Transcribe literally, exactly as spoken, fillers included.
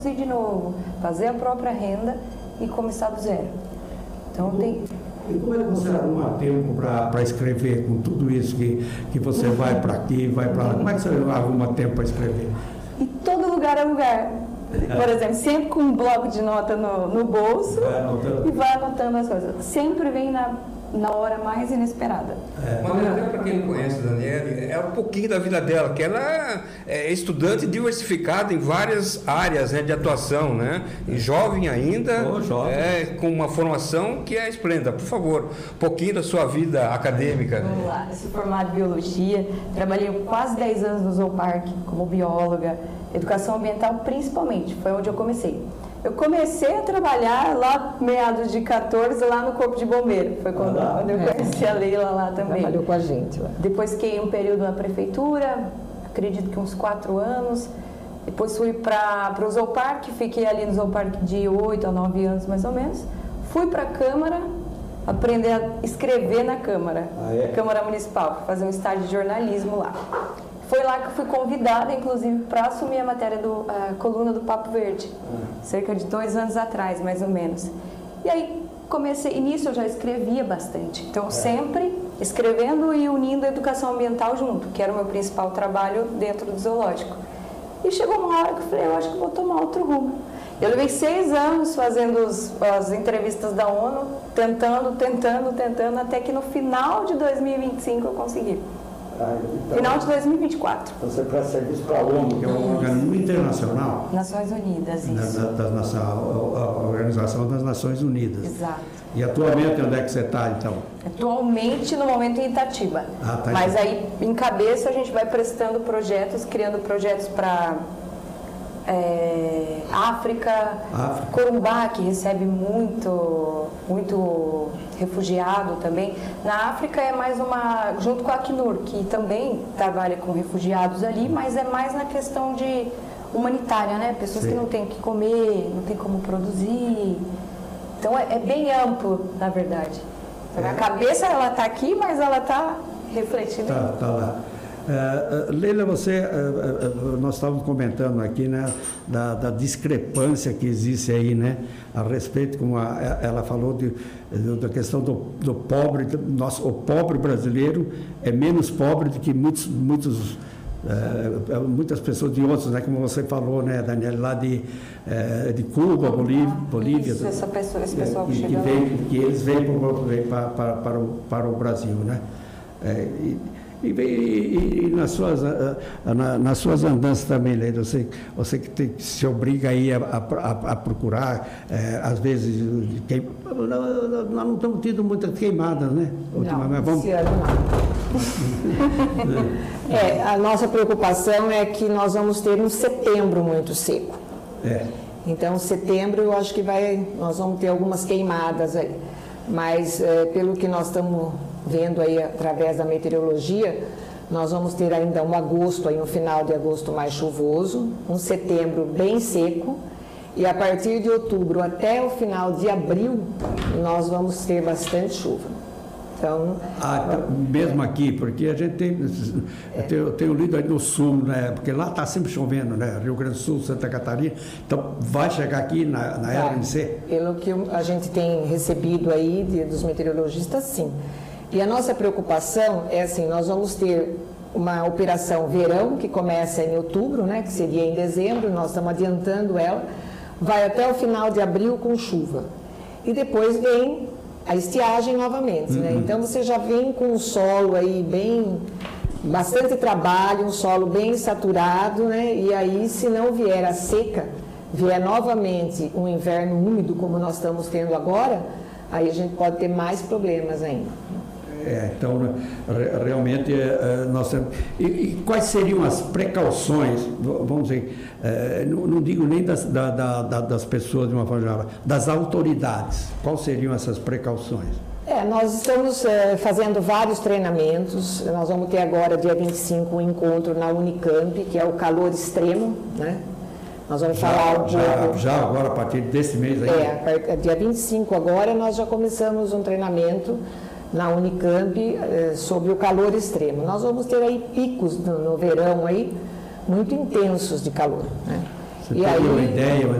de novo, fazer a própria renda e começar do zero. Então tem... E como é que você arruma tempo para escrever com tudo isso que, que você vai para aqui, vai para lá? Como é que você arruma tempo para escrever? E todo lugar é lugar. Por exemplo, sempre com um bloco de nota no, no bolso vai e vai anotando as coisas. Sempre vem na, na hora mais inesperada. É. Mas até para quem não conhece a Daniele, é um pouquinho da vida dela, que ela é estudante diversificada em várias áreas, né, de atuação, né? E jovem ainda, oh, jovem. É, com uma formação que é esplêndida. Por favor, um pouquinho da sua vida acadêmica. Vamos lá, eu sou formada em biologia, trabalhei quase dez anos no Zoopark como bióloga, educação ambiental principalmente, foi onde eu comecei. Eu comecei a trabalhar lá, meados de quatorze, lá no Corpo de Bombeiro. Foi quando, ah, quando eu é. conheci a Leila lá também. Trabalhou com a gente lá. Depois fiquei um período na prefeitura, acredito que uns quatro anos. Depois fui para o Zoopark, fiquei ali no Zoopark de oito a nove anos mais ou menos. Fui para a Câmara, aprender a escrever na Câmara, ah, é? Câmara Municipal, fazer um estágio de jornalismo lá. Foi lá que eu fui convidada, inclusive, para assumir a matéria do a coluna do Papo Verde, cerca de dois anos atrás, mais ou menos. E aí comecei, e nisso eu já escrevia bastante, então é. sempre escrevendo e unindo a educação ambiental junto, que era o meu principal trabalho dentro do zoológico. E chegou uma hora que eu falei, eu acho que vou tomar outro rumo. Eu levei seis anos fazendo os, as entrevistas da ONU, tentando, tentando, tentando, até que no final de dois mil e vinte e cinco eu consegui. Ah, então, final de dois mil e vinte e quatro. Você presta serviço para a ONU, que é um organismo internacional. Nações Unidas, isso. Da, da, da, a Organização das Nações Unidas. Exato. E atualmente onde é que você está, então? Atualmente, no momento, em Itatiba. Ah, tá. Mas aí, em cabeça, a gente vai prestando projetos, criando projetos para é, África, África, Corumbá, que recebe muito, muito refugiado também. Na África é mais uma, junto com a Acnur, que também trabalha com refugiados ali, mas é mais na questão de humanitária, né? Pessoas Sim. que não têm o que comer, não têm como produzir. Então é, é bem amplo, na verdade. É. A cabeça ela está aqui, mas ela está refletindo. Tá, tá lá. Uh, Leila, você, uh, uh, nós estávamos comentando aqui, né, da, da discrepância que existe aí, né, a respeito, como a, ela falou de, de, da questão do, do pobre, do, nosso, o pobre brasileiro é menos pobre do que muitos, muitos, uh, muitas pessoas de outros, né, como você falou, né, Daniela, lá de, uh, de Cuba, Bolívia, Bolívia Isso, essa pessoa, esse pessoal que, que, chegou. que, vem, que eles vêm para, para, para, o, para o Brasil, né, uh, e, E, e, e nas, suas, na, nas suas andanças também, Leila, você, você que te, se obriga aí a, a, a procurar, é, às vezes, queim... nós não estamos tendo muitas queimadas, né? Não, vamos... esse ano não. é, a nossa preocupação é que nós vamos ter um setembro muito seco. É. Então, setembro, eu acho que vai, nós vamos ter algumas queimadas aí. Mas, é, pelo que nós estamos vendo aí através da meteorologia, nós vamos ter ainda um agosto, aí no final de agosto mais chuvoso, um setembro bem seco, e a partir de outubro até o final de abril, nós vamos ter bastante chuva. Então, ah, tá, mesmo aqui, porque a gente tem, é. eu, tenho, eu tenho lido aí no sul, né, porque lá está sempre chovendo, né, Rio Grande do Sul, Santa Catarina, então vai chegar aqui na, na R M C? Pelo que a gente tem recebido aí de, dos meteorologistas, sim. E a nossa preocupação é assim, nós vamos ter uma operação verão, que começa em outubro, né, que seria em dezembro, nós estamos adiantando ela, vai até o final de abril com chuva. E depois vem a estiagem novamente, uhum. né? Então você já vem com um solo aí bem, bastante trabalho, um solo bem saturado, né? E aí, se não vier a seca, vier novamente um inverno úmido, como nós estamos tendo agora, aí a gente pode ter mais problemas ainda. É, então, realmente, nós temos... E, e quais seriam as precauções, vamos dizer, não, não digo nem das, da, da, das pessoas de uma forma geral, das autoridades, quais seriam essas precauções? É, nós estamos é, fazendo vários treinamentos, nós vamos ter agora, dia vinte e cinco, um encontro na Unicamp, que é o calor extremo, né? Nós vamos já, falar um já, pouco... Já agora, a partir desse mês aí? É, dia vinte e cinco agora, nós já começamos um treinamento na Unicamp eh, sobre o calor extremo. Nós vamos ter aí picos no, no verão aí muito intensos de calor, né? Você E teria aí- uma ideia,